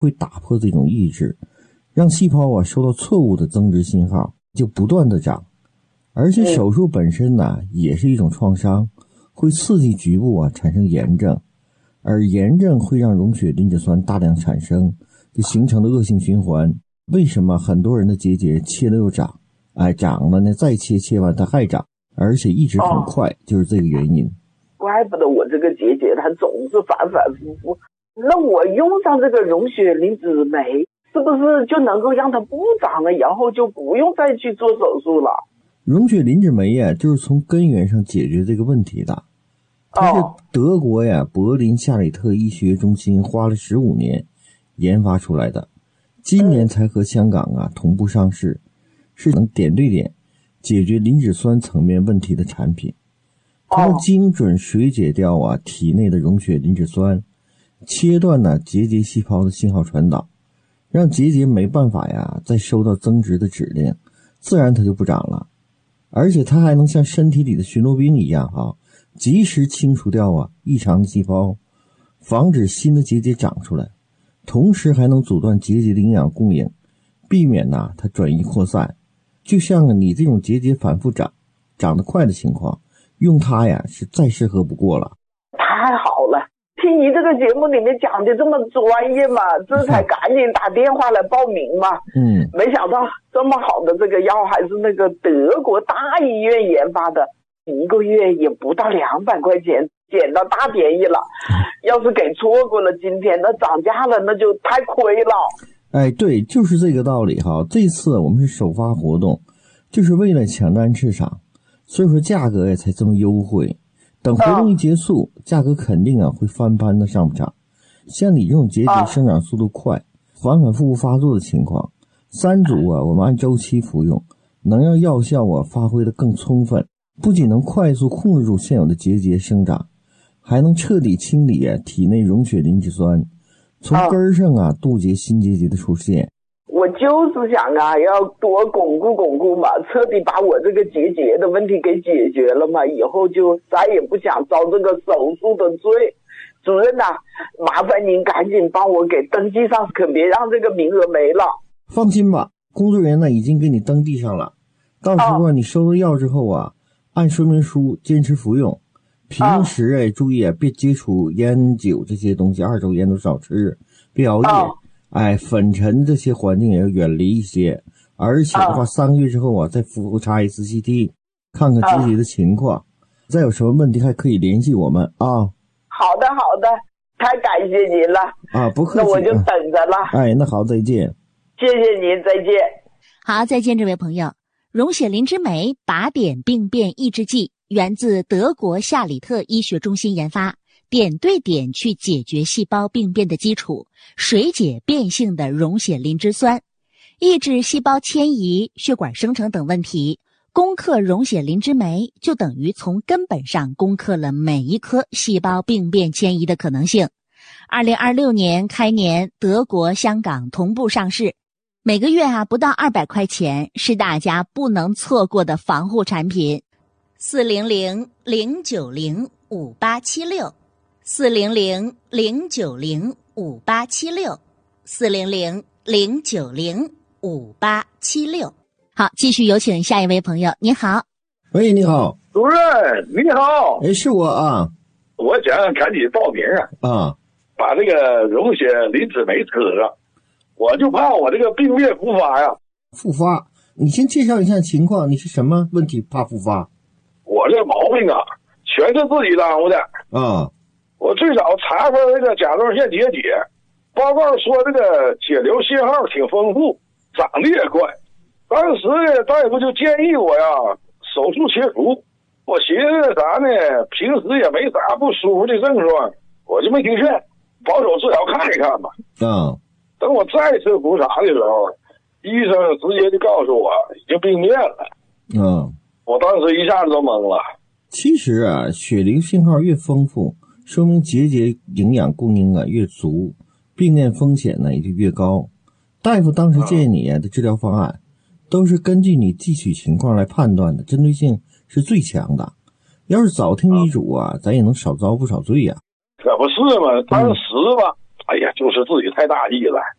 会打破这种抑制，让细胞啊收到错误的增殖信号，就不断的长。而且手术本身呢也是一种创伤，会刺激局部啊产生炎症，而炎症会让溶血磷脂酸大量产生，就形成了恶性循环。为什么很多人的结节切了又长，长了呢再切，切完它还长，而且一直很快，就是这个原因。 怪不得我这个结节它总是反反复复。那我用上这个溶血磷脂酶，是不是就能够让它不长了，然后就不用再去做手术了？ 溶血磷脂酶呀，就是从根源上解决这个问题的。它是德国呀柏林夏里特医学中心花了15年研发出来的，今年才和香港啊同步上市，是能点对点解决磷脂酸层面问题的产品。它能精准水解掉啊体内的溶血磷脂酸，切断呢结节细胞的信号传导，让结节没办法呀再收到增殖的指令，自然它就不长了。而且它还能像身体里的巡逻兵一样及时清除掉啊异常的细胞，防止新的结节长出来，同时还能阻断结节的营养供应，避免它转移扩散。就像你这种结节反复长得快的情况，用它呀是再适合不过了。 太好了，听你这个节目里面讲的这么专业嘛，这才赶紧打电话来报名嘛。没想到这么好的这个药还是那个德国大医院研发的，1个月也不到200块钱，捡到大便宜了。要是给错过了今天，那涨价了那就太亏了。 对，就是这个道理哈。这次我们是首发活动，就是为了抢占市场，所以说价格也才这么优惠。等活动一结束，价格肯定会翻番的上不涨。像你这种结节生长速度快，反反复复发作的情况，3组我们按周期服用，能让药效发挥得更充分，不仅能快速控制住现有的结节生长，还能彻底清理体内溶血磷脂酸，从根上杜绝新结节的出现。 我就是想要多巩固嘛，彻底把我这个结节的问题给解决了嘛，以后就再也不想遭这个手术的罪。主任麻烦您赶紧帮我给登记上，可别让这个名额没了。 放心吧，工作人员已经给你登记上了。到时候你收到药之后按说明书坚持服用，平时注意别接触烟酒这些东西，2手烟都少吃，别熬夜。粉尘这些环境也要远离一些，而且的话3个月之后再复查一次 CT， 看看结节的情况，再有什么问题还可以联系我们好的，太感谢您了不客气， 那我就等着了。 那好，再见。 谢谢您，再见。 好，再见，这位朋友。溶血磷脂酶靶点病变抑制剂源自德国夏里特医学中心研发，点对点去解决细胞病变的基础，水解变性的溶血磷脂酸，抑制细胞迁移、血管生成等问题。攻克溶血磷脂酶就等于从根本上攻克了每一颗细胞病变迁移的可能性。2026年开年，德国、香港同步上市，每个月不到200块钱，是大家不能错过的防护产品。400-090-5876 400-090-5876 400-090-5876。好，继续有请下一位朋友。你好。 喂，你好。 主任，你好。 是我我想赶紧报名把这个溶血磷脂酶吃上，我就怕我这个病变复发呀。 复发？你先介绍一下情况，你是什么问题怕复发？ 我这毛病全是自己耽误的我最早查过这个甲状腺结节，报告说这个血流信号挺丰富，长得也快。当时呢，大夫就建议我手术切除。我寻思啥呢，平时也没啥不舒服的症状，我就没听劝，保守治疗看一看吧。等我再次复查的时候，医生直接就告诉我已经病变了。我当时一下子都懵了。 其实血流信号越丰富，说明结节营养供应越足，病变风险也就越高。大夫当时建议你的治疗方案都是根据你汲取情况来判断的，针对性是最强的。要是早听医嘱咱也能少遭不少罪呀。 可不是嘛，当时哎呀，就是自己太大意了。